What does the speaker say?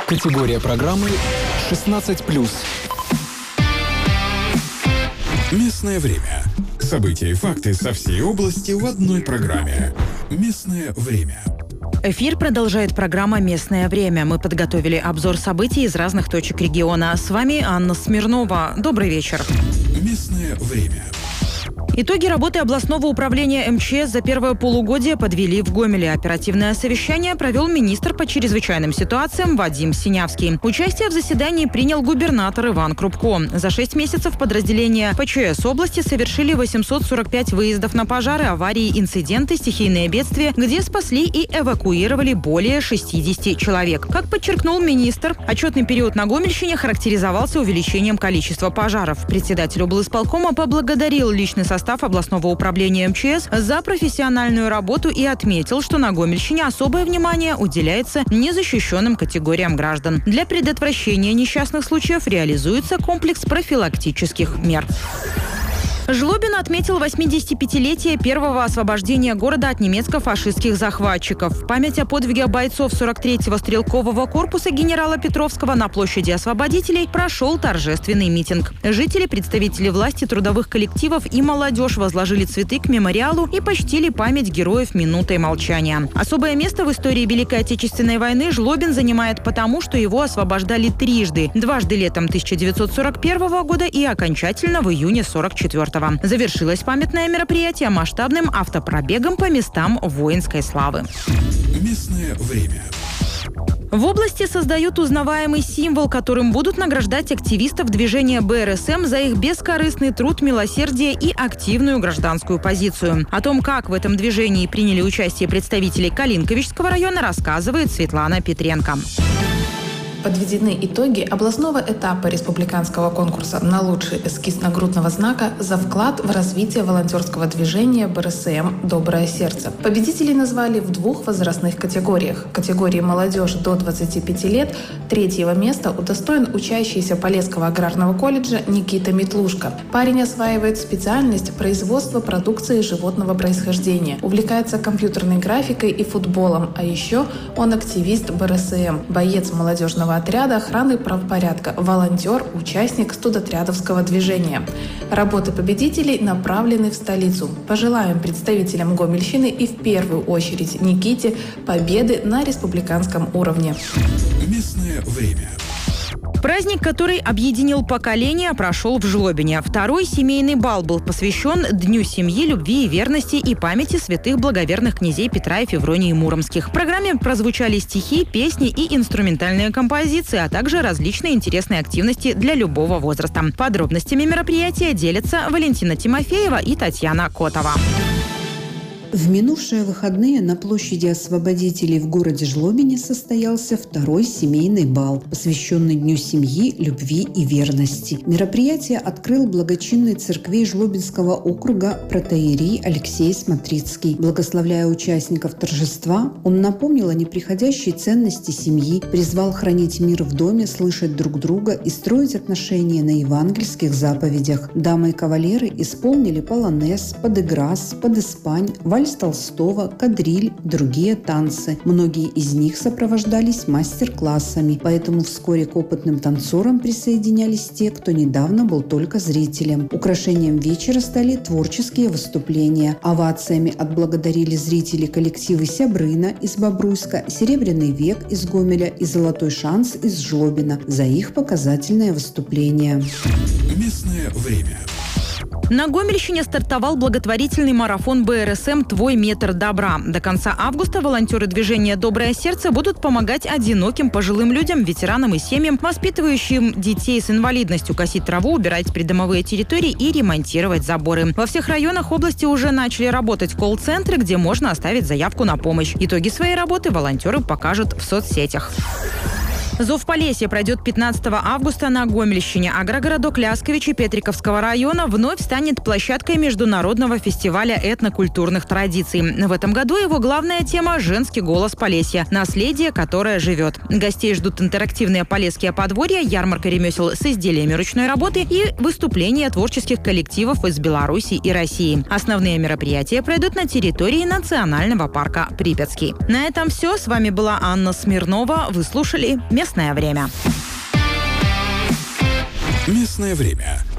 Категория программы 16+. Местное время. События и факты со всей области в одной программе. Местное время. Эфир продолжает программа «Местное время». Мы подготовили обзор событий из разных точек региона. С вами Анна Смирнова. Добрый вечер. Местное время. Итоги работы областного управления МЧС за первое полугодие подвели в Гомеле. Оперативное совещание провел министр по чрезвычайным ситуациям Вадим Синявский. Участие в заседании принял губернатор Иван Крупко. За 6 месяцев подразделения ПЧС области совершили 845 выездов на пожары, аварии, инциденты, стихийные бедствия, где спасли и эвакуировали более 60 человек. Как подчеркнул министр, отчетный период на Гомельщине характеризовался увеличением количества пожаров. Председатель облисполкома поблагодарил личный состав областного управления МЧС за профессиональную работу и отметил, что на Гомельщине особое внимание уделяется незащищенным категориям граждан. Для предотвращения несчастных случаев реализуется комплекс профилактических мер. Жлобин отметил 85-летие первого освобождения города от немецко-фашистских захватчиков. В память о подвиге бойцов 43-го стрелкового корпуса генерала Петровского на площади Освободителей прошел торжественный митинг. Жители, представители власти, трудовых коллективов и молодежь возложили цветы к мемориалу и почтили память героев минутой молчания. Особое место в истории Великой Отечественной войны Жлобин занимает потому, что его освобождали трижды. Дважды летом 1941 года и окончательно в июне 1944. Завершилось памятное мероприятие масштабным автопробегом по местам воинской славы. Местное время. В области создают узнаваемый символ, которым будут награждать активистов движения БРСМ за их бескорыстный труд, милосердие и активную гражданскую позицию. О том, как в этом движении приняли участие представители Калинковичского района, рассказывает Светлана Петренко. Подведены итоги областного этапа республиканского конкурса на лучший эскиз нагрудного знака за вклад в развитие волонтерского движения БРСМ «Доброе сердце». Победителей назвали в 2 возрастных категориях. В категории «Молодежь до 25 лет» 3-го места удостоен учащийся Полесского аграрного колледжа Никита Метлушко. Парень осваивает специальность производства продукции животного происхождения, увлекается компьютерной графикой и футболом, а еще он активист БРСМ, боец молодежного отряда охраны правопорядка, волонтер, участник студотрядовского движения. Работы победителей направлены в столицу. Пожелаем представителям Гомельщины и в первую очередь Никите победы на республиканском уровне. Местное время. Праздник, который объединил поколения, прошел в Жлобине. Второй семейный бал был посвящен Дню семьи, любви и верности и памяти святых благоверных князей Петра и Февронии Муромских. В программе прозвучали стихи, песни и инструментальные композиции, а также различные интересные активности для любого возраста. Подробностями мероприятия делятся Валентина Тимофеева и Татьяна Котова. В минувшие выходные на площади Освободителей в городе Жлобине состоялся второй семейный бал, посвященный Дню семьи, любви и верности. Мероприятие открыл благочинный церквей Жлобинского округа протоиерей Алексей Смотрицкий. Благословляя участников торжества, он напомнил о неприходящей ценности семьи, призвал хранить мир в доме, слышать друг друга и строить отношения на евангельских заповедях. Дамы и кавалеры исполнили полонез, подыграс, подыспань, вальс Толстого, кадриль, другие танцы. Многие из них сопровождались мастер-классами, поэтому вскоре к опытным танцорам присоединялись те, кто недавно был только зрителем. Украшением вечера стали творческие выступления. Овациями отблагодарили зрители коллективы «Сябрына» из Бобруйска, «Серебряный век» из Гомеля и «Золотой шанс» из Жлобина за их показательное выступление. Местное время. На Гомельщине стартовал благотворительный марафон БРСМ «Твой метр добра». До конца августа волонтеры движения «Доброе сердце» будут помогать одиноким пожилым людям, ветеранам и семьям, воспитывающим детей с инвалидностью, косить траву, убирать придомовые территории и ремонтировать заборы. Во всех районах области уже начали работать колл-центры, где можно оставить заявку на помощь. Итоги своей работы волонтеры покажут в соцсетях. Зов Полесья пройдет 15 августа на Гомельщине. Агрогородок Лясковичи Петриковского района вновь станет площадкой международного фестиваля этнокультурных традиций. В этом году его главная тема – «Женский голос Полесья. Наследие, которое живет». Гостей ждут интерактивные полесские подворья, ярмарка ремесел с изделиями ручной работы и выступления творческих коллективов из Беларуси и России. Основные мероприятия пройдут на территории национального парка Припятский. На этом все. С вами была Анна Смирнова. Вы слушали Местное время. Местное время.